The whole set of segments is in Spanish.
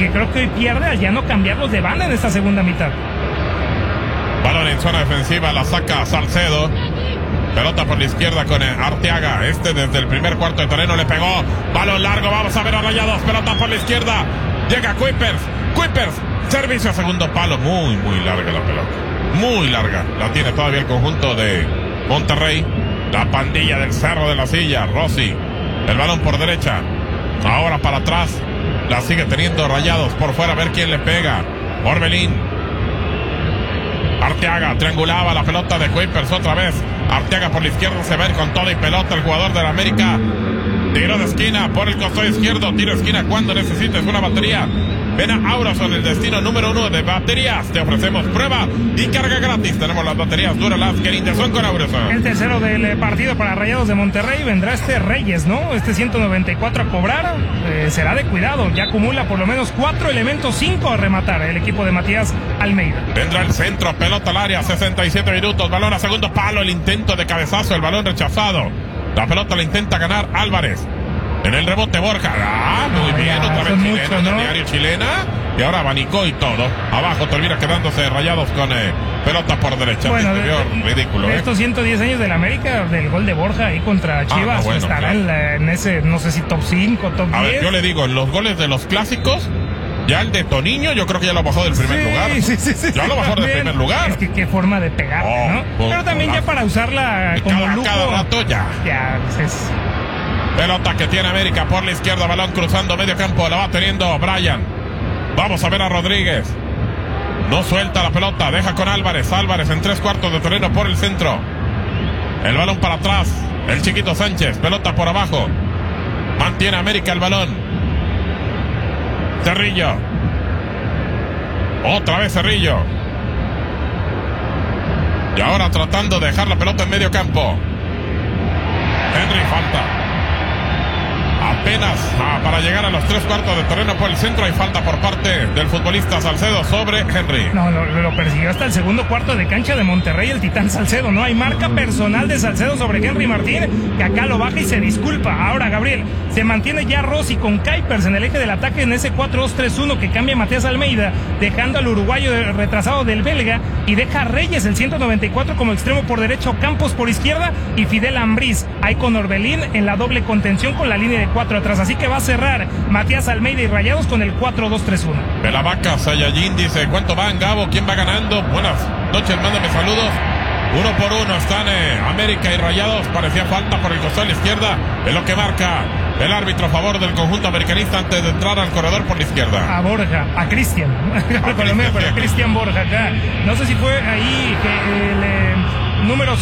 que creo que hoy pierde al ya no cambiarlos de banda en esta segunda mitad. Balón en zona defensiva, la saca Salcedo. Pelota por la izquierda con Arteaga. Desde el primer cuarto de terreno le pegó. Balón largo, vamos a ver a Rayados. Pelota por la izquierda. Llega Kuipers. Servicio a segundo palo. Muy larga la pelota. Muy larga. La tiene todavía el conjunto de Monterrey. La pandilla del Cerro de la Silla. Rossi. El balón por derecha. Ahora para atrás. La sigue teniendo Rayados. Por fuera a ver quién le pega. Orbelín. Arteaga triangulaba la pelota de Kuipers otra vez. Arteaga por la izquierda, se va a ir con todo y pelota el jugador del América. Tiro de esquina por el costado izquierdo. Tiro de esquina cuando necesites una batería. Ven a Aurason, el destino número 1 de baterías. Te ofrecemos prueba y carga gratis. Tenemos las baterías Duralast que son con Aurason. El tercero del partido para Rayados de Monterrey. Vendrá Reyes, ¿no? 194 a cobrar. Será de cuidado. Ya acumula por lo menos 4 elementos, 5 a rematar el equipo de Matías Almeida. Vendrá el centro, pelota al área, 67 minutos. Balón a segundo palo, el intento de cabezazo, el balón rechazado. La pelota la intenta ganar Álvarez. En el rebote Borja. Muy bien, otra vez chilena, ¿no? Diario chilena. Y ahora abanicó y todo. Abajo termina quedándose Rayados con pelota por derecha. Bueno, ridículo. Estos 110 años del América, del gol de Borja ahí contra Chivas, estará en ese, no sé si top 5, top 10. A ver, yo le digo, en los goles de los clásicos, ya el de Toniño, yo creo que ya lo bajó del primer lugar. Ya lo bajó del primer lugar. Es que qué forma de pegarle, ¿no? Pero también ya para usarla como lujo. Cada rato ya. Es... Pelota que tiene América por la izquierda, balón cruzando medio campo, la va teniendo Brian. Vamos a ver a Rodríguez. No suelta la pelota, deja con Álvarez en 3/4 de terreno por el centro. El balón para atrás, el chiquito Sánchez, pelota por abajo. Mantiene América el balón. Cerrillo. Otra vez Cerrillo. Y ahora tratando de dejar la pelota en medio campo. Henry falta. Apenas para llegar a los 3/4 de terreno por el centro. Hay falta por parte del futbolista Salcedo sobre Henry. No, lo persiguió hasta el segundo cuarto de cancha de Monterrey el titán Salcedo, ¿no? Hay marca personal de Salcedo sobre Henry Martín, que acá lo baja y se disculpa. Ahora, Gabriel, se mantiene ya Rossi con Kuipers en el eje del ataque en ese 4-2-3-1 que cambia Matías Almeida, dejando al uruguayo retrasado del belga, y deja a Reyes, el 194, como extremo por derecho, Campos por izquierda y Fidel Ambriz ahí con Orbelín en la doble contención con la línea de 4 atrás. Así que va a cerrar Matías Almeida y Rayados con el 4-2-3-1. Pelavaca Sayajin dice: ¿cuánto van, Gabo? ¿Quién va ganando? Buenas noches, mándame saludos. 1 por 1 están América y Rayados. Parecía falta por el costado de la izquierda. Es lo que marca el árbitro a favor del conjunto americanista antes de entrar al corredor por la izquierda. A Borja, a Cristian. Pero Cristian Borja acá. No sé si fue ahí que el número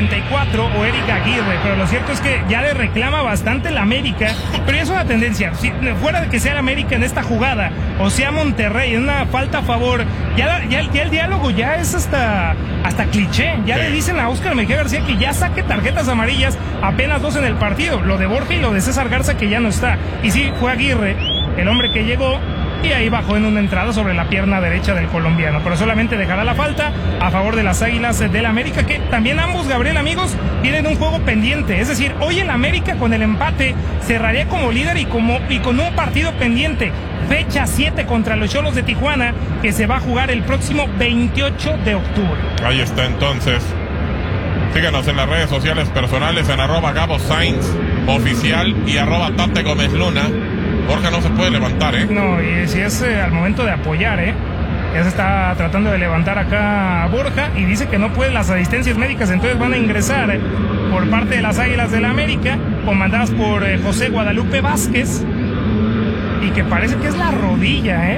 194 o Eric Aguirre, pero lo cierto es que ya le reclama bastante la América, pero ya es una tendencia. Si fuera de que sea la América en esta jugada o sea Monterrey, es una falta a favor. Ya el diálogo ya es hasta cliché. Ya le dicen a Óscar Mejía García que ya saque tarjetas amarillas, apenas 2 en el partido, lo de Borja y lo de César Garza, que ya no está. Y sí, fue Aguirre el hombre que llegó y ahí bajó en una entrada sobre la pierna derecha del colombiano, pero solamente dejará la falta a favor de las Águilas del América, que también ambos, Gabriel, amigos, tienen un juego pendiente. Es decir, hoy el América con el empate cerraría como líder y con un partido pendiente, fecha 7 contra los Xolos de Tijuana, que se va a jugar el próximo 28 de octubre. Ahí está entonces. Síganos en las redes sociales personales en @GaboSainz oficial y @Tate Gómez Luna. Borja no se puede levantar, No, y si es al momento de apoyar, ya se está tratando de levantar acá a Borja y dice que no puede las asistencias médicas, entonces van a ingresar por parte de las Águilas del América, comandadas por José Guadalupe Vázquez, y que parece que es la rodilla,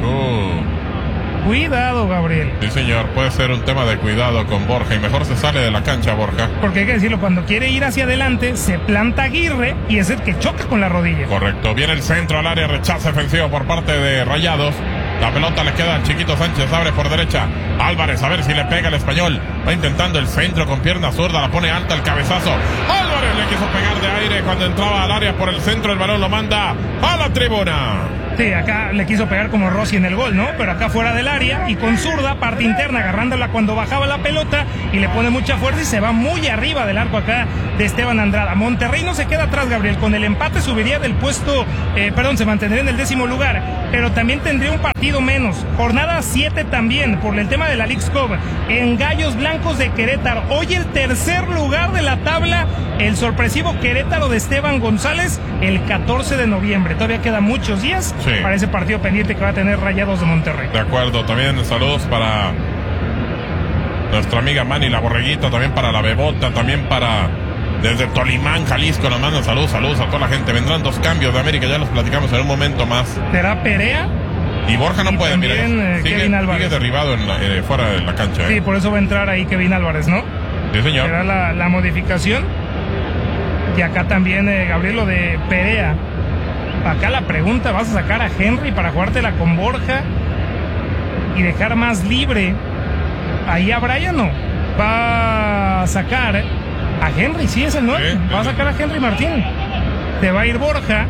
Cuidado, Gabriel. Sí, señor, puede ser un tema de cuidado con Borja y mejor se sale de la cancha, Borja. Porque hay que decirlo, cuando quiere ir hacia adelante, se planta Aguirre y es el que choca con la rodilla. Correcto, viene el centro al área, rechazo defensivo por parte de Rayados. La pelota le queda al chiquito Sánchez, abre por derecha. Álvarez, a ver si le pega el español. Va intentando el centro con pierna zurda, la pone alta el cabezazo. Álvarez le quiso pegar de aire cuando entraba al área por el centro, el balón lo manda a la tribuna. Sí, acá le quiso pegar como Rossi en el gol, ¿no? Pero acá fuera del área y con zurda, parte interna, agarrándola cuando bajaba la pelota y le pone mucha fuerza y se va muy arriba del arco acá de Esteban Andrada. Monterrey no se queda atrás, Gabriel. Con el empate subiría del puesto, se mantendría en el 10º lugar, pero también tendría un partido menos. Jornada 7 también, por el tema de la Leagues Cup, en Gallos Blancos de Querétaro. Hoy el tercer lugar de la tabla, el sorpresivo Querétaro de Esteban González, el 14 de noviembre. Todavía quedan muchos días para ese partido pendiente que va a tener Rayados de Monterrey. De acuerdo, también saludos para nuestra amiga Manny la Borreguita, también para la Bebota, también para desde Tolimán, Jalisco, nos mandan saludos a toda la gente. Vendrán 2 cambios de América, ya los platicamos en un momento más. ¿Será Perea? Y Borja no y puede, mira, Kevin Álvarez. sigue derribado fuera de la cancha. Sí, por eso va a entrar ahí Kevin Álvarez, ¿no? Sí, señor. Será la modificación. Y acá también, Gabriel, lo de Perea. Acá la pregunta, ¿vas a sacar a Henry para jugártela con Borja y dejar más libre ahí a Brian? No, va a sacar a Henry, sí es el 9, va a sacar a Henry Martín. Te va a ir Borja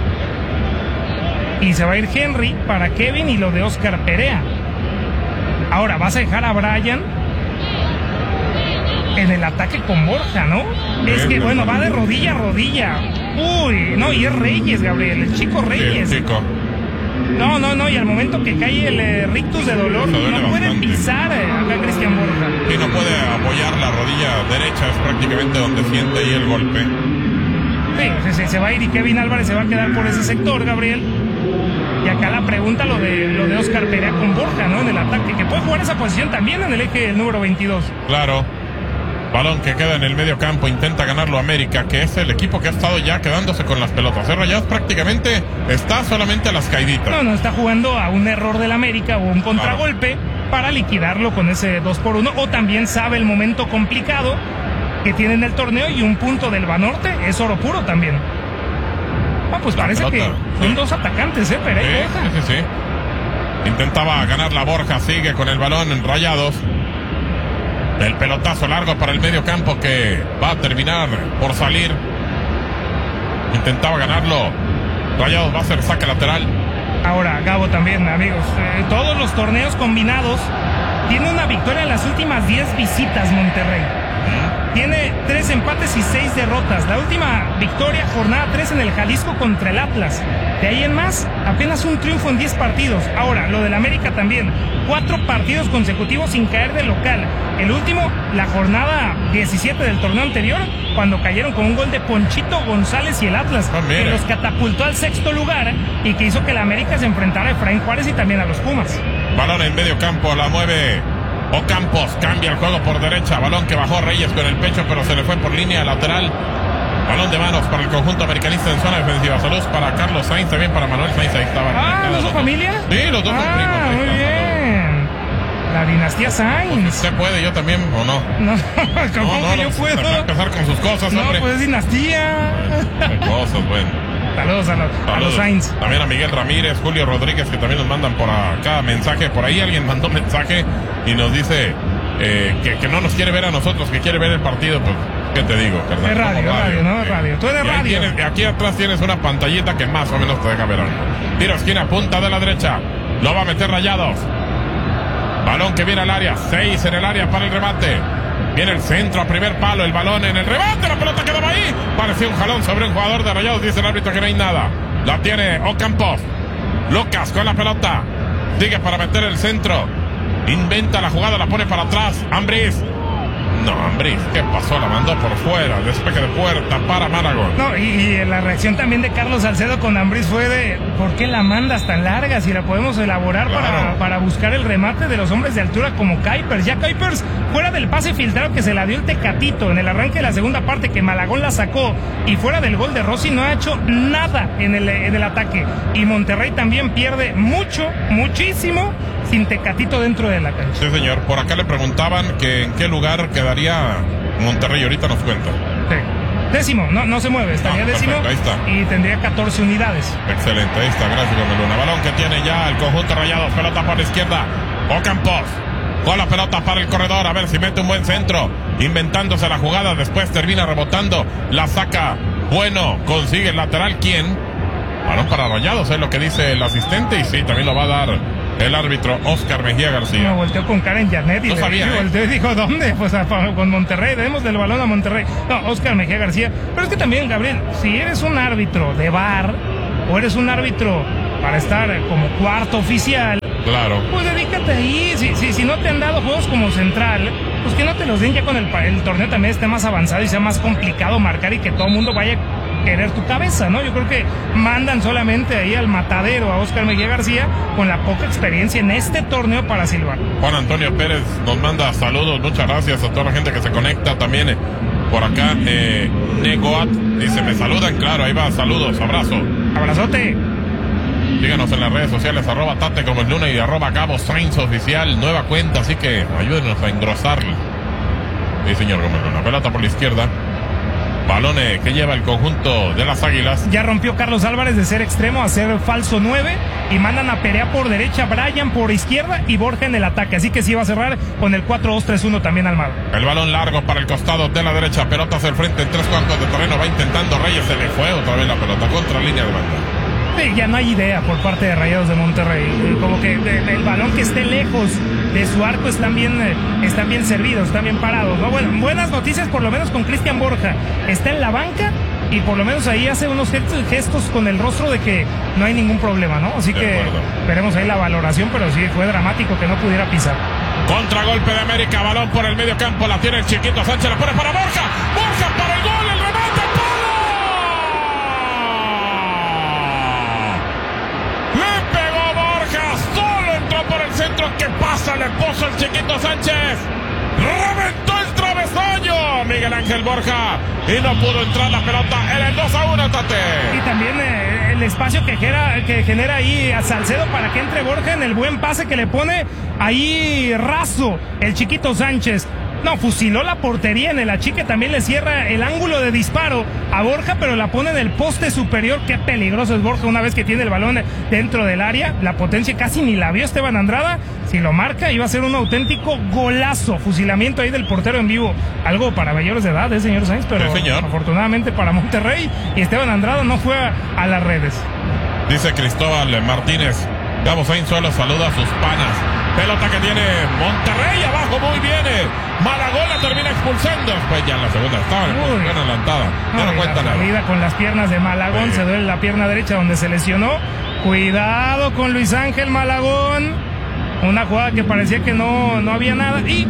y se va a ir Henry para Kevin y lo de Oscar Perea. Ahora, vas a dejar a Brian en el ataque con Borja, ¿no? Es que, bueno, va de rodilla a rodilla. Uy, no, y es Reyes, Gabriel, el chico Reyes. Sí, el chico. No, y al momento que cae el rictus de dolor, no puede bastante pisar acá Cristian Borja. Sí, no puede apoyar la rodilla derecha, es prácticamente donde siente ahí el golpe. Sí, se va a ir y Kevin Álvarez se va a quedar por ese sector, Gabriel. Y acá la pregunta, lo de Oscar Perea con Borja, ¿no? En el ataque, que puede jugar esa posición también en el eje número 22. Claro. Balón que queda en el medio campo, intenta ganarlo América, que es el equipo que ha estado ya quedándose con las pelotas. Rayados prácticamente está solamente a las caiditas. No, está jugando a un error del América o un contragolpe para liquidarlo con ese 2-1. O también sabe el momento complicado que tiene en el torneo y un punto del Banorte es oro puro también. Pues parece que son 2 atacantes, Perea y Borja. Sí. Intentaba ganar la Borja, sigue con el balón en Rayados. El pelotazo largo para el medio campo que va a terminar por salir. Intentaba ganarlo. Rayados va a hacer saque lateral. Ahora, Gabo, también, amigos. Todos los torneos combinados tiene una victoria en las últimas 10 visitas Monterrey. Tiene 3 empates y 6 derrotas. La última victoria, jornada 3 en el Jalisco contra el Atlas. De ahí en más, apenas un triunfo en 10 partidos. Ahora, lo del América también. 4 partidos consecutivos sin caer de local. El último, la jornada 17 del torneo anterior, cuando cayeron con un gol de Ponchito González y el Atlas, que los catapultó al 6º lugar y que hizo que el América se enfrentara a Efraín Juárez y también a los Pumas. Balón en medio campo, la mueve Ocampos, cambia el juego por derecha. Balón que bajó Reyes con el pecho, pero se le fue por línea lateral. Balón de manos para el conjunto americanista en zona defensiva. Saludos para Carlos Sainz, también para Manuel Sainz. Ahí estaban. ¿No son familia? Sí, los dos son primos. Muy bien. La dinastía Sainz. ¿Usted puede, yo también, o no? No, ¿cómo que yo puedo? Va a empezar con sus cosas, no, hombre. Pues es dinastía. Qué cosas, bueno. Saludos a los Sainz. También a Miguel Ramírez, Julio Rodríguez, que también nos mandan por acá mensaje. Por ahí alguien mandó mensaje y nos dice que no nos quiere ver a nosotros, que quiere ver el partido. Pues, ¿qué te digo, carnal? Es radio, ¿no? Radio. Tú eres radio. Aquí atrás tienes una pantallita que más o menos te deja ver algo. Tiro esquina, punta de la derecha. Lo va a meter Rayados. Balón que viene al área. 6 en el área para el remate. Viene el centro a primer palo, el balón en el remate, la pelota quedaba ahí. Parecía un jalón sobre un jugador de Rayados, dice el árbitro que no hay nada. La tiene Ocampos. Lucas con la pelota. Sigue para meter el centro. Inventa la jugada, la pone para atrás. Ambriz. No, Ambriz, ¿qué pasó? La mandó por fuera. Despeje de puerta para Maragón. No, y la reacción también de Carlos Salcedo con Ambriz fue de ¿por qué la mandas tan larga? Si la podemos elaborar para buscar el remate de los hombres de altura como Kuipers. Ya Kuipers, fuera del pase filtrado que se la dio el Tecatito en el arranque de la segunda parte, que Malagón la sacó, y fuera del gol de Rossi, no ha hecho nada en el ataque. Y Monterrey también pierde muchísimo sin Tecatito dentro de la cancha. Sí, señor. Por acá le preguntaban que en qué lugar quedaría Monterrey. Ahorita nos cuenta. Sí. 10º, no se mueve, estaría 10º. Ahí está. Y tendría 14 unidades. Excelente, ahí está, gracias, Luna. Balón que tiene ya el conjunto Rayados, pelota por la izquierda. Ocampos con la pelota para el corredor, a ver si mete un buen centro, inventándose la jugada, después termina rebotando, la saca, bueno, consigue el lateral, ¿quién? Balón para Rayados, es lo que dice el asistente, y sí, también lo va a dar el árbitro Oscar Mejía García. Me volteó con Karen Janet y no sabía, volteó y dijo, ¿dónde? Pues con Monterrey, demos del balón a Monterrey. No, Oscar Mejía García. Pero es que también, Gabriel, si eres un árbitro de VAR o eres un árbitro para estar como cuarto oficial, claro, pues dedícate ahí. Si no te han dado juegos como central, pues que no te los den ya con el torneo también esté más avanzado y sea más complicado marcar y que todo el mundo vaya a querer tu cabeza, ¿no? Yo creo que mandan solamente ahí al matadero a Oscar Mejía García con la poca experiencia en este torneo para silbar. Juan Antonio Pérez nos manda saludos, muchas gracias a toda la gente que se conecta también por acá. Negoat dice, me saludan, claro, ahí va, saludos, abrazo. Abrazote. Síganos en las redes sociales, @Tate Gómez Luna y @Gabo Sainz Oficial, nueva cuenta, así que ayúdenos a engrosarla. Sí, señor Gómez Luna, pelota por la izquierda. Balón que lleva el conjunto de las Águilas. Ya rompió Carlos Álvarez de ser extremo a ser falso 9 y mandan a Perea por derecha, Brian por izquierda y Borja en el ataque. Así que sí va a cerrar con el 4-2-3-1 también Almada. El balón largo para el costado de la derecha, pelota hacia el frente en 3/4 de terreno, va intentando Reyes, se le fue otra vez la pelota contra línea de banda. Sí, ya no hay idea por parte de Rayados de Monterrey. Como que el balón que esté lejos de su arco están bien servidos, están bien parados, ¿no? Bueno, buenas noticias por lo menos con Cristian Borja. Está en la banca y por lo menos ahí hace unos gestos con el rostro de que no hay ningún problema, ¿no? Así que veremos ahí la valoración, pero sí fue dramático que no pudiera pisar. Contragolpe de América, balón por el medio campo, la tiene el Chiquito Sánchez, la pone para Borja, Borja para el gol, el remate, por el centro que pasa, le puso el Chiquito Sánchez, reventó el travesaño Miguel Ángel Borja y no pudo entrar la pelota en el 2-1, Tate. Y también el espacio que genera ahí a Salcedo para que entre Borja en el buen pase que le pone ahí raso el Chiquito Sánchez. No, fusiló la portería en el achique, también le cierra el ángulo de disparo a Borja, pero la pone en el poste superior. Qué peligroso es Borja una vez que tiene el balón dentro del área. La potencia casi ni la vio Esteban Andrada. Si lo marca, iba a ser un auténtico golazo. Fusilamiento ahí del portero en vivo. Algo para mayores de edad, señor Sainz, pero sí, señor. Afortunadamente para Monterrey y Esteban Andrada no fue a las redes. Dice Cristóbal Martínez, Gabo Sainz solo saluda a sus panas. Pelota que tiene Monterrey abajo, muy bien. Malagón la termina expulsando. Pues ya en la segunda estaba en adelantada. Ya no cuenta nada. Salida con las piernas de Malagón, sí. Se duele la pierna derecha donde se lesionó. Cuidado con Luis Ángel Malagón. Una jugada que parecía que no había nada. Y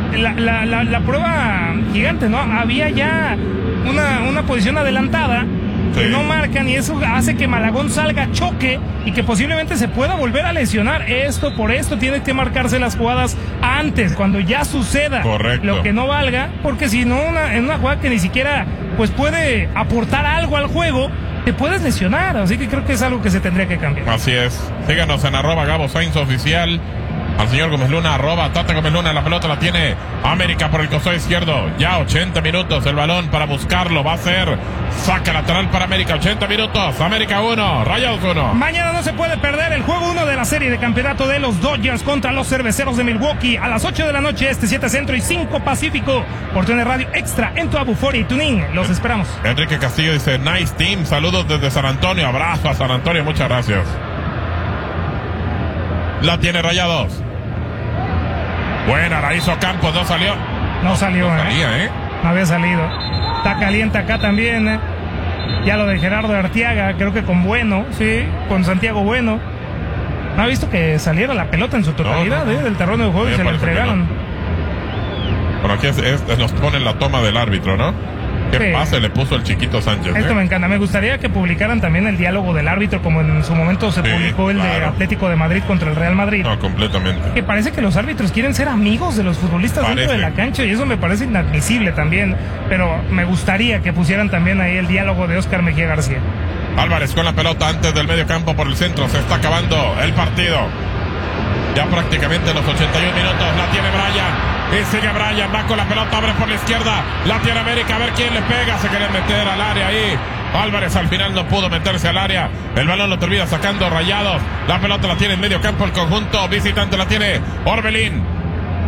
la prueba gigante, ¿no? Había ya una posición adelantada. Que no marcan y eso hace que Malagón salga, choque y que posiblemente se pueda volver a lesionar. Por esto tiene que marcarse las jugadas antes, cuando ya suceda. Correcto. Lo que no valga, porque si no en una jugada que ni siquiera pues puede aportar algo al juego, te puedes lesionar. Así que creo que es algo que se tendría que cambiar. Así es. Síganos en @Gabo Sainz Oficial. Al señor Gómez Luna, @Tate Gómez Luna, la pelota la tiene América por el costado izquierdo, ya 80 minutos, el balón para buscarlo, va a ser saca lateral para América, 80 minutos, América 1, Rayados 1. Mañana no se puede perder el juego 1 de la serie de campeonato de los Dodgers contra los Cerveceros de Milwaukee, a las 8 de la noche, 7 Centro y 5 Pacífico, por TUDN Radio Extra, en tu Abuforia y Tuning, los esperamos. Enrique Castillo dice, nice team, saludos desde San Antonio, abrazo a San Antonio, muchas gracias. La tiene Rayados. Buena, la hizo Campos, no salió. No salió, no salía, No había salido. Está caliente acá también, Ya lo de Gerardo Arteaga, creo que con Bueno, sí, con Santiago Bueno. ¿No ha visto que saliera la pelota en su totalidad, del terreno de juego y se la entregaron? Bueno, aquí nos ponen la toma del árbitro, ¿no? ¿Qué pase le puso el Chiquito Sánchez? Esto me encanta. Me gustaría que publicaran también el diálogo del árbitro, como en su momento se publicó el de Atlético de Madrid contra el Real Madrid. No, completamente. Que parece que los árbitros quieren ser amigos de los futbolistas dentro de la cancha y eso me parece inadmisible también. Pero me gustaría que pusieran también ahí el diálogo de Oscar Mejía García. Álvarez con la pelota antes del medio campo por el centro. Se está acabando el partido. Ya prácticamente los 81 minutos. La tiene Brian. Y sigue Brian, va con la pelota, abre por la izquierda, la tiene América, a ver quién le pega, se quiere meter al área ahí. Álvarez al final no pudo meterse al área, el balón lo termina sacando Rayados, la pelota la tiene en medio campo el conjunto visitante, la tiene Orbelín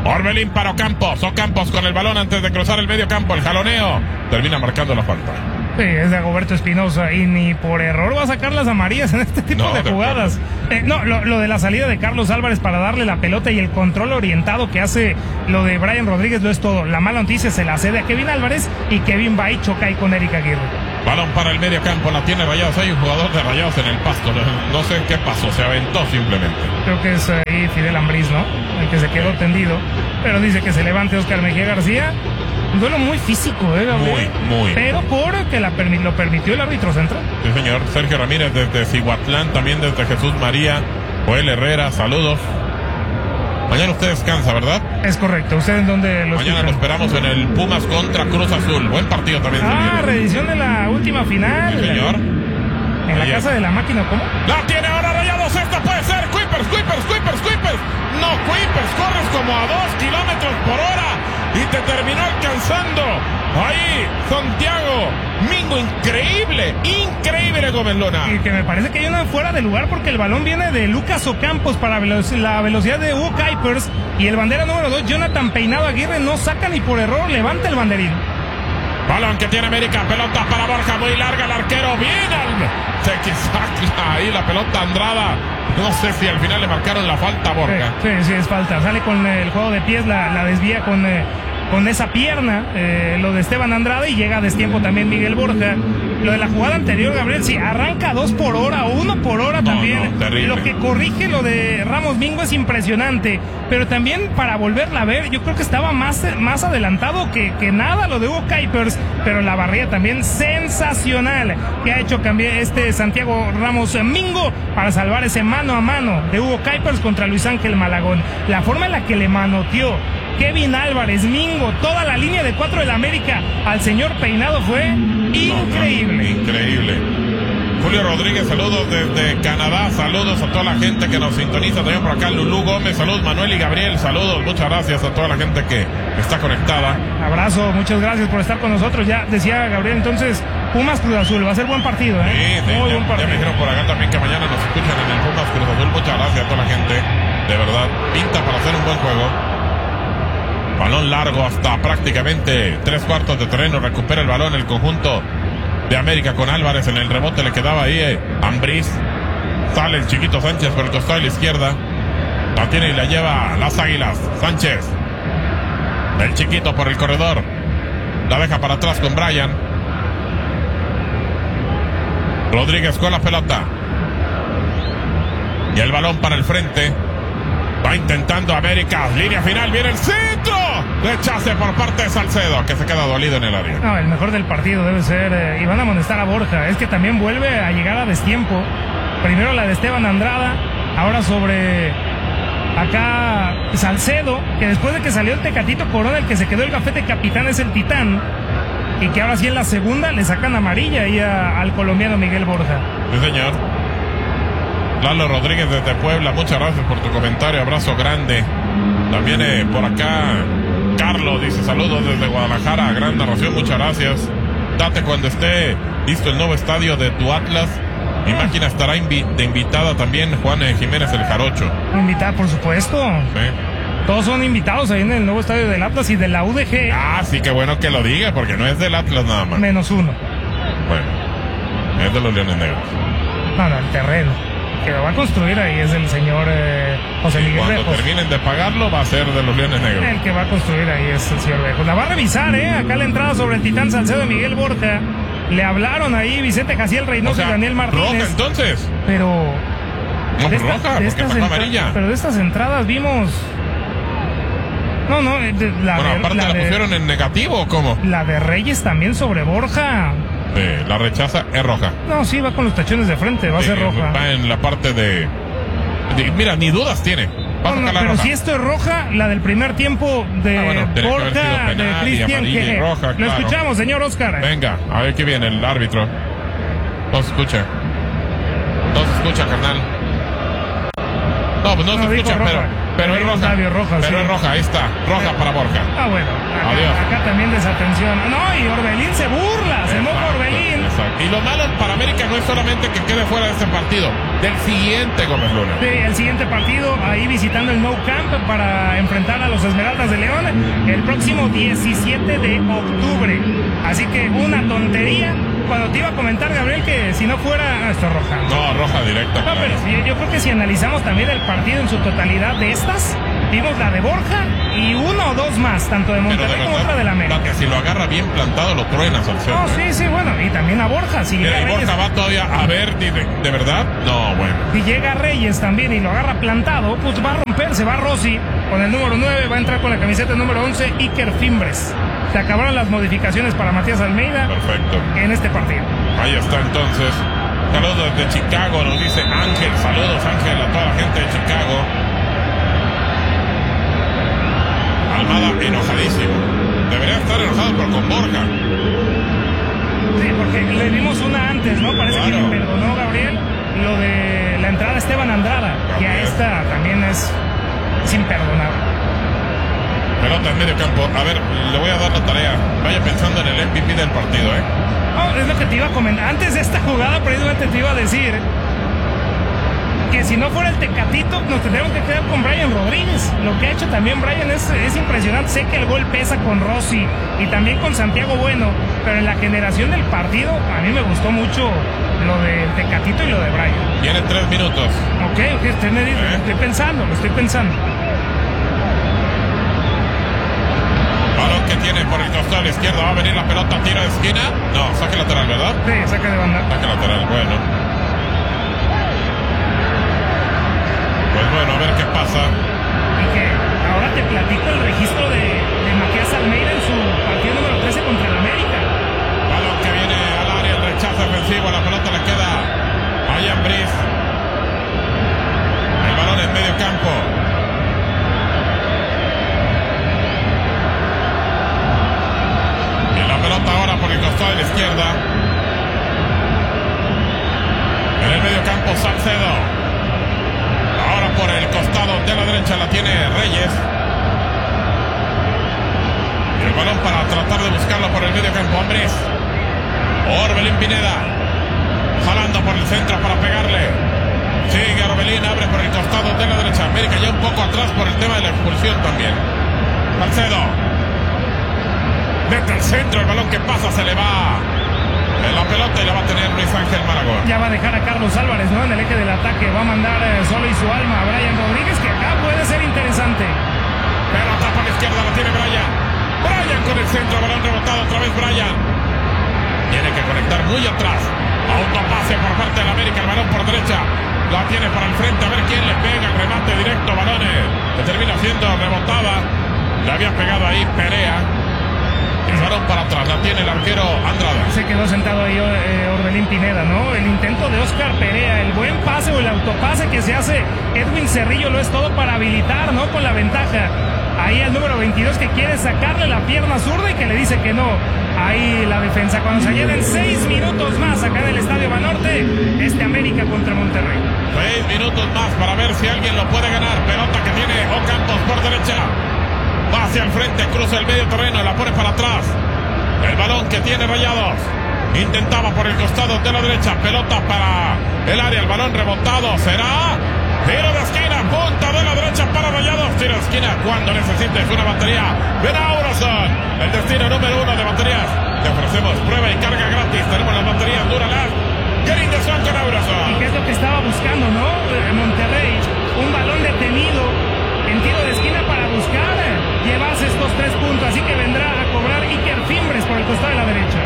para Ocampos con el balón antes de cruzar el medio campo, el jaloneo, termina marcando la falta. Sí, es de Dagoberto Espinoza y ni por error va a sacar las amarillas en este tipo de jugadas. Lo de la salida de Carlos Álvarez para darle la pelota y el control orientado que hace lo de Brian Rodríguez lo es todo. La mala noticia se la cede a Kevin Álvarez y Kevin va y choca ahí con Eric Aguirre. Balón para el medio campo, la tiene Rayados. Hay un jugador de Rayados en el pasto. No sé qué pasó, se aventó simplemente. Creo que es ahí Fidel Ambriz, ¿no? El que se quedó tendido. Pero dice que se levante Oscar Mejía García. Un duelo muy físico, Gabriel? Muy. Pero porque lo permitió el árbitro central. Sí, señor. Sergio Ramírez desde Cihuatlán, también desde Jesús María. Joel Herrera, saludos. Mañana usted descansa, ¿verdad? Es correcto. ¿Usted en dónde lo Mañana escuchan? lo esperamos en el Pumas contra Cruz Azul. Buen partido también. Reedición de la última final. Sí, señor. En la casa de la máquina, ¿cómo? La tiene ahora Rayados, esta puede ser. Kuipers. No, Kuipers, corres como a 2 kilómetros por hora y te terminó alcanzando. Ahí, Santiago Mingo, increíble Gómez Luna. Y que me parece que hay una fuera de lugar porque el balón viene de Lucas Ocampos para la velocidad de Hugo Kuipers y el bandera número 2, Jonathan Peinado Aguirre, no saca ni por error, levanta el banderín. Balón que tiene América, pelota para Borja, muy larga el arquero, bien se saca ahí la pelota Andrada. No sé si al final le marcaron la falta a Borja. Sí, es falta. Sale con el juego de pies, la desvía con esa pierna, lo de Esteban Andrade, y llega a destiempo también Miguel Borja. Lo de la jugada anterior, Gabriel, sí, arranca 2 por hora o 1 por hora también. Terrible. Lo que corrige lo de Ramos Mingo es impresionante, pero también para volverla a ver, yo creo que estaba más adelantado que nada lo de Hugo Kuipers, pero la barrida también sensacional que ha hecho cambiar Santiago Ramos Mingo para salvar ese mano a mano de Hugo Kuipers contra Luis Ángel Malagón. La forma en la que le manoteó Kevin Álvarez, Mingo, toda la línea de 4 del América al señor Peinado fue increíble. Increíble. Julio Rodríguez, saludos desde Canadá, saludos a toda la gente que nos sintoniza también por acá. Lulú Gómez, saludos. Manuel y Gabriel, saludos, muchas gracias a toda la gente que está conectada. Abrazo, muchas gracias por estar con nosotros. Ya decía Gabriel, entonces Pumas Cruz Azul, va a ser buen partido, Sí, muy buen partido. Ya me dijeron por acá también que mañana nos escuchan en el Pumas Cruz Azul. Muchas gracias a toda la gente, de verdad, pinta para hacer un buen juego. Balón largo hasta prácticamente 3/4 de terreno. Recupera el balón el conjunto de América con Álvarez. En el rebote le quedaba ahí Ambriz. Sale el chiquito Sánchez por el costado de la izquierda. La tiene y la lleva a las Águilas. Sánchez. El chiquito por el corredor. La deja para atrás con Brian. Rodríguez con la pelota. Y el balón para el frente. Va intentando América. Línea final. Viene el centro. Rechace por parte de Salcedo, que se queda dolido en el área. No, el mejor del partido debe ser. Y van a amonestar a Borja. Es que también vuelve a llegar a destiempo. Primero la de Esteban Andrada. Ahora sobre acá Salcedo. Que después de que salió el Tecatito Corona, el que se quedó el gafete capitán es el Titán. Y que ahora sí en la segunda le sacan amarilla ahí al colombiano Miguel Borja. Sí, señor. Lalo Rodríguez desde Puebla, muchas gracias por tu comentario, abrazo grande. También por acá Carlos dice saludos desde Guadalajara, gran narración, muchas gracias. Date cuando esté listo el nuevo estadio de tu Atlas. Mi máquina estará de invitada también Juan Jiménez el Jarocho. Invitada, por supuesto. Sí. Todos son invitados ahí en el nuevo estadio del Atlas y de la UDG. Ah, sí, qué bueno que lo diga, porque no es del Atlas nada más. -1. Bueno, es de los Leones Negros. No, el terreno que lo va a construir ahí es el señor José Miguel Cuando Bejos. terminen de pagarlo va a ser de los Leones Negros. El que va a construir ahí es el señor Bejos. La va a revisar, acá la entrada sobre el Titán Salcedo de Miguel Borja. Le hablaron ahí Vicente Jaciel Reynoso y Daniel Martínez. Roja entonces. Pero no, roja, porque sacó amarilla. Pero de estas entradas vimos. No, aparte la pusieron en negativo, ¿o cómo? La de Reyes también sobre Borja. La rechaza, es roja. No, sí, va con los tachones de frente, va a ser roja. Va en la parte de mira, ni dudas tiene. Pero roja. Si esto es roja, la del primer tiempo de Borja, de Cristian, que roja, lo escuchamos, señor Oscar. Venga, a ver qué viene el árbitro. No se escucha. No se escucha, carnal. No, pues no se escucha, pero es roja. Pero es roja, ahí está. Roja para Borja. Ah, bueno. Acá también desatención. No, y Orbelín se burla. Se moja Orbelín. Exacto. Y lo malo para América no es solamente que quede fuera de este partido, del siguiente, Gómez Luna. Sí, el siguiente partido, ahí visitando el Nou Camp para enfrentar a los Esmeraldas de León el próximo 17 de octubre. Así que una tontería cuando te iba a comentar, Gabriel, que si no fuera... esto es roja. No, roja directa. No, pero sí, yo creo que si analizamos también el partido en su totalidad de estas, vimos la de Borja y uno o dos más, tanto de Monterrey como otra del América. Que si lo agarra bien plantado, lo truena Salcedo. No, sí, bueno, y también a Borja. Si Mira, y Reyes, Borja va todavía a ver, ¿de verdad? No, bueno. si llega Reyes también y lo agarra plantado, pues va a romper, se va Rossi con el número 9, va a entrar con la camiseta número 11, Iker Fimbres. Se acabaron las modificaciones para Matías Almeida. Perfecto. En este partido. Ahí está entonces. Saludos desde Chicago, nos dice Ángel. Saludos, Ángel, a toda la gente de Chicago. Almada enojadísimo. Debería estar enojado, pero con Borja. Sí, porque le dimos una antes, ¿no? Parece Claro. que le perdonó Gabriel lo de la entrada a Esteban Andrada. Y a esta también es imperdonable. Pelota en medio campo. A ver, le voy a dar la tarea. Vaya pensando en el MVP del partido, ¿eh? No, es lo que te iba a comentar. Antes de esta jugada, precisamente te iba a decir que si no fuera el Tecatito, nos tendríamos que quedar con Brian Rodríguez. Lo que ha hecho también Brian es impresionante. Sé que el gol pesa con Rossi y también con Santiago Bueno, pero en la generación del partido, a mí me gustó mucho lo del Tecatito y lo de Brian. Tiene 3 minutos. Ok, usted me dice, lo estoy pensando. Balón que tiene por el costado de la izquierda. Va a venir la pelota, tiro de esquina. No, saque lateral, ¿verdad? Sí, saque de banda. Saque lateral, bueno. Pues bueno, a ver qué pasa. Y que ahora te platico el registro de Matías Almeida en su partido número 13 contra el América. Balón que viene al área, el rechazo ofensivo. La pelota le queda a Ian Brice. El balón en medio campo. Pelota ahora por el costado de la izquierda. En el medio campo Salcedo. Ahora por el costado de la derecha la tiene Reyes. Y el balón para tratar de buscarlo por el medio campo. Ambriz. Orbelín Pineda. Jalando por el centro para pegarle. Sigue Orbelín, abre por el costado de la derecha. América ya un poco atrás por el tema de la expulsión también. Salcedo. Mete al centro, el balón que pasa se le va en la pelota y la va a tener Luis Ángel Maragón. Ya va a dejar a Carlos Álvarez, ¿no? En el eje del ataque. Va a mandar solo y su alma a Brian Rodríguez, que acá puede ser interesante. Pelota por la izquierda, la tiene Brian. Brian con el centro, balón rebotado otra vez Brian. Tiene que conectar muy atrás. Autopase por parte de la América, el balón por derecha. La tiene para el frente, a ver quién le pega. El remate directo, balones. Que termina siendo rebotada. Le había pegado ahí Perea. El balón para atrás, la tiene el arquero Andrada. Se quedó sentado ahí Orbelín Pineda, ¿no? El intento de Oscar Perea, el buen pase o el autopase que se hace Edwin Cerrillo lo es todo para habilitar, ¿no? Con la ventaja. Ahí el número 22 que quiere sacarle la pierna zurda y que le dice que no. Ahí la defensa. Cuando se lleven 6 minutos más acá en el Estadio Banorte, América contra Monterrey. 6 minutos más para ver si alguien lo puede ganar. Pelota que tiene Ocampos por derecha. Va hacia el frente, cruza el medio terreno, la pone para atrás. El balón que tiene Rayados. Intentaba por el costado de la derecha. Pelota para el área, el balón rebotado. Será tiro de esquina, punta de la derecha para Rayados. Tiro de esquina cuando necesites una batería. Ven a Auroson, el destino número 1 de baterías. Te ofrecemos prueba y carga gratis. Tenemos las baterías Duralast. Getting the sun con Auroson. ¿Y qué es lo que estaba buscando, no? Monterrey, un balón detenido en tiro de esquina para buscar llevarse estos 3 puntos, así que vendrá a cobrar Iker Fimbres por el costado de la derecha.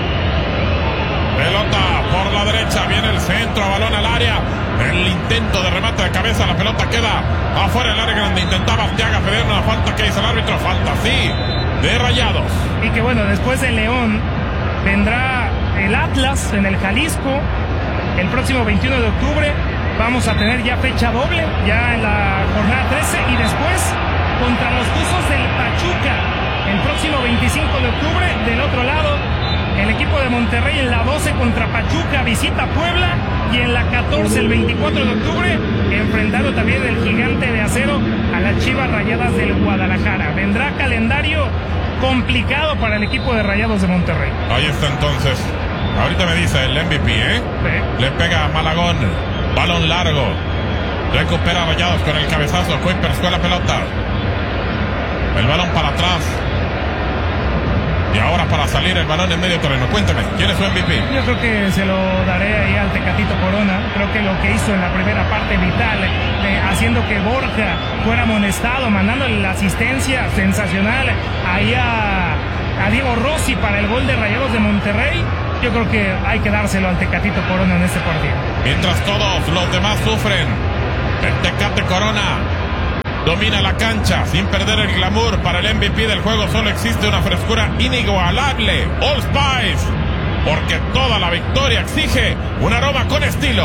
Pelota por la derecha, viene el centro, balón al área. El intento de remate de cabeza, la pelota queda afuera del área grande. Intentaba Arteaga pedir una falta, que dice el árbitro, falta sí, de Rayados. Y que bueno, después de León vendrá el Atlas en el Jalisco el próximo 21 de octubre. Vamos a tener ya fecha doble, ya en la jornada 13, y después contra los Tuzos del Pachuca el próximo 25 de octubre. Del otro lado, el equipo de Monterrey en la 12 contra Pachuca visita Puebla, y en la 14, el 24 de octubre, enfrentando también el Gigante de Acero a las Chivas Rayadas del Guadalajara. Vendrá calendario complicado para el equipo de Rayados de Monterrey. Ahí está entonces. Ahorita me dice el MVP, ¿eh? Sí. Le pega a Malagón. Balón largo. Recupera Rayados con el cabezazo. Kuipers con la pelota. El balón para atrás. Y ahora para salir el balón en medio terreno. Cuéntame, ¿quién es su MVP? Yo creo que se lo daré ahí al Tecatito Corona. Creo que lo que hizo en la primera parte vital, haciendo que Borja fuera amonestado, mandándole la asistencia sensacional ahí a Diego Rossi para el gol de Rayados de Monterrey. Yo creo que hay que dárselo al Tecatito Corona en este partido. Mientras todos los demás sufren, el Tecate Corona domina la cancha sin perder el glamour. Para el MVP del juego solo existe una frescura inigualable, Old Spice, porque toda la victoria exige un aroma con estilo.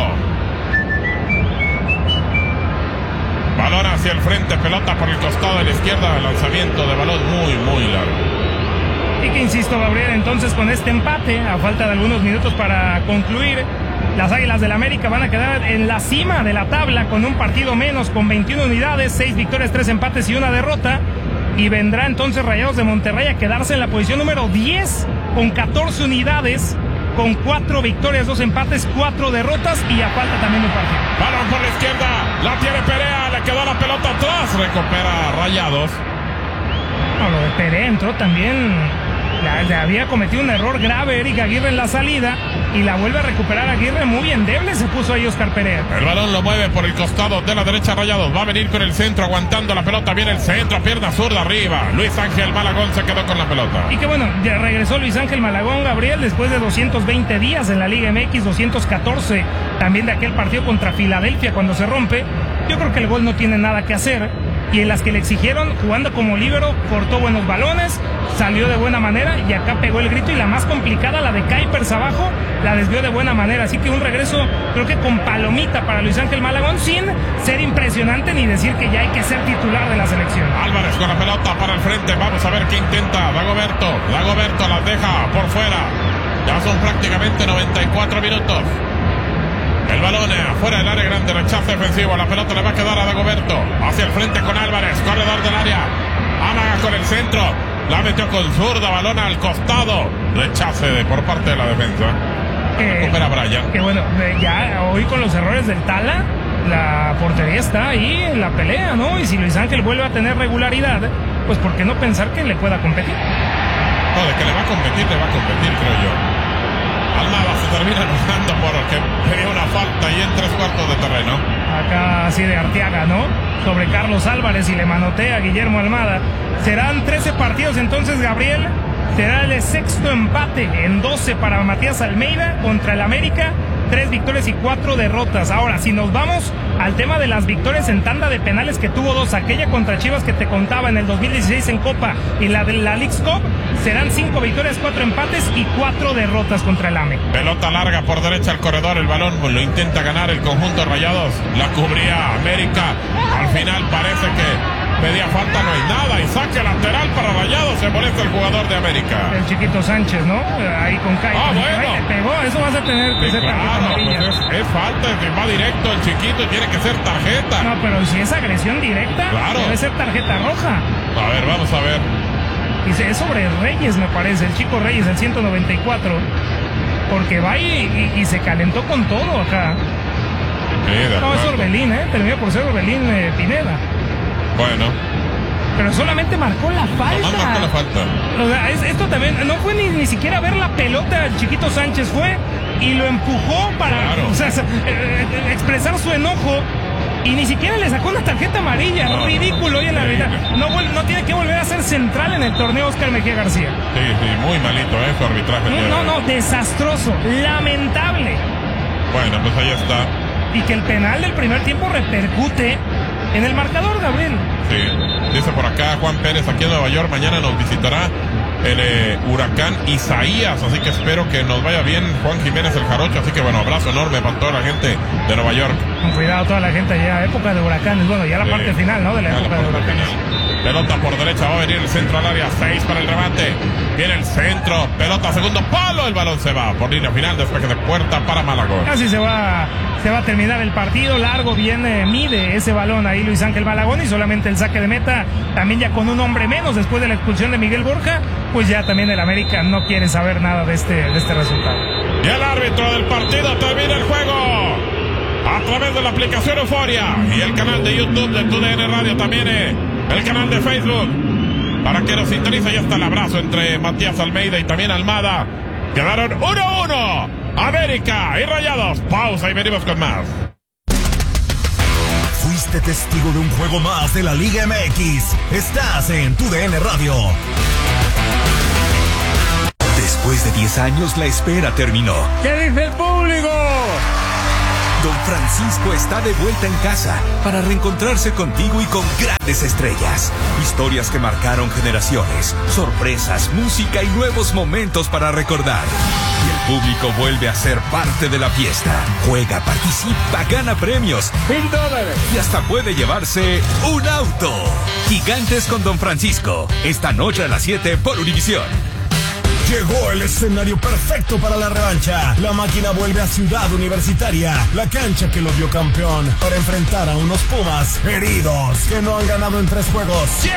Balón hacia el frente, pelota por el costado de la izquierda, lanzamiento de balón muy largo. Y que insisto, Gabriel, entonces con este empate, a falta de algunos minutos para concluir, las Águilas del América van a quedar en la cima de la tabla con un partido menos, con 21 unidades, 6 victorias, 3 empates y 1 derrota. Y vendrá entonces Rayados de Monterrey a quedarse en la posición número 10 con 14 unidades, con 4 victorias, 2 empates, 4 derrotas y a falta también un partido. Balón por la izquierda, la tiene Perea, le quedó la pelota atrás, recupera Rayados. No, lo de Perea entró también. Había cometido un error grave Eric Aguirre en la salida y la vuelve a recuperar Aguirre, muy endeble se puso ahí Oscar Perea. El balón lo mueve por el costado de la derecha Rayados, va a venir con el centro aguantando la pelota, viene el centro, pierna zurda arriba, Luis Ángel Malagón se quedó con la pelota. Y que bueno, ya regresó Luis Ángel Malagón, Gabriel, después de 220 días en la Liga MX, 214 también de aquel partido contra Filadelfia cuando se rompe. Yo creo que el gol no tiene nada que hacer y en las que le exigieron, jugando como líbero, cortó buenos balones, salió de buena manera y acá pegó el grito, y la más complicada, la de Kuipers abajo, la desvió de buena manera, así que un regreso creo que con palomita para Luis Ángel Malagón, sin ser impresionante ni decir que ya hay que ser titular de la selección. Álvarez con la pelota para el frente, vamos a ver qué intenta Dagoberto la deja por fuera, ya son prácticamente 94 minutos. El balón afuera del área grande, rechazo defensivo, la pelota le va a quedar a Dagoberto, hacia el frente con Álvarez, corredor del área, amaga con el centro, la metió con zurda, balón al costado, rechace por parte de la defensa, recupera Brian. Que bueno, ya hoy con los errores del Tala, la portería está ahí en la pelea, ¿no? Y si Luis Ángel vuelve a tener regularidad, pues ¿por qué no pensar que le pueda competir? No, de que le va a competir, creo yo. Almada se termina enojando porque tenía una falta y en 3/4 de terreno. Acá así de Arteaga, ¿no? Sobre Carlos Álvarez y le manotea a Guillermo Almada. Serán 13 partidos entonces, Gabriel. Será el sexto empate en 12 para Matías Almeida contra el América. 3 victorias y 4 derrotas. Ahora, si nos vamos al tema de las victorias en tanda de penales, que tuvo 2, aquella contra Chivas que te contaba en el 2016 en Copa y la de la Leagues Cup, serán 5 victorias, 4 empates y 4 derrotas contra el AME. Pelota larga por derecha al corredor, el balón lo intenta ganar el conjunto de Rayados, la cubría América, al final parece que pedía falta, no hay nada, y saque lateral para Rayados, se molesta el jugador de América. El chiquito Sánchez, ¿no? Ahí con Kai. Bueno. Le pegó, eso vas a tener que ser tarjeta amarilla. Pues es falta, va directo el chiquito y tiene que ser tarjeta. No, pero si es agresión directa, claro, debe ser tarjeta roja. A ver, vamos a ver. Y es sobre Reyes, me parece, el chico Reyes, el 194. Porque va y se calentó con todo acá. Sí, no, es Orbelín, terminó por ser Orbelín Pineda. Bueno. Pero solamente marcó la falta. Nomás marcó la falta. O sea, esto también, no fue ni siquiera ver la pelota al chiquito Sánchez, fue y lo empujó para expresar su enojo. Y ni siquiera le sacó una tarjeta amarilla, ridículo. Y en la realidad no tiene que volver a ser central en el torneo Oscar Mejía García. Sí, muy malito su arbitraje. No, desastroso, lamentable. Bueno, pues ahí está. Y que el penal del primer tiempo repercute en el marcador, Gabriel. Sí, dice por acá Juan Pérez, aquí en Nueva York, mañana nos visitará el huracán Isaías, así que espero que nos vaya bien Juan Jiménez el Jarocho, así que bueno, abrazo enorme para toda la gente de Nueva York. Con cuidado toda la gente allá, época de huracanes, bueno, ya la parte final, ¿no? De la época de huracanes. Pelota por derecha, va a venir el centro al área, 6 para el remate, viene el centro, pelota segundo palo, el balón se va por línea final, despeje de puerta para Malagón. Casi se va a terminar el partido, largo viene, mide ese balón ahí Luis Ángel Malagón y solamente el saque de meta, también ya con un hombre menos después de la expulsión de Miguel Borja, pues ya también el América no quiere saber nada de este resultado. Y el árbitro del partido termina el juego a través de la aplicación Euforia y el canal de YouTube de TUDN Radio, también el canal de Facebook. Para que nos sintonice, ya está el abrazo entre Matías Almeida y también Almada. Quedaron 1-1. América y Rayados. Pausa y venimos con más. Fuiste testigo de un juego más de la Liga MX. Estás en tu DN Radio. Después de 10 años, la espera terminó. ¿Qué dice el público? Don Francisco está de vuelta en casa para reencontrarse contigo y con grandes estrellas. Historias que marcaron generaciones, sorpresas, música y nuevos momentos para recordar. Y el público vuelve a ser parte de la fiesta. Juega, participa, gana premios. $1000. Y hasta puede llevarse un auto. Gigantes con Don Francisco. Esta noche a las 7 por Univisión. Llegó el escenario perfecto para la revancha. La máquina vuelve a Ciudad Universitaria, la cancha que lo vio campeón, para enfrentar a unos Pumas heridos que no han ganado en 3 juegos. Cierra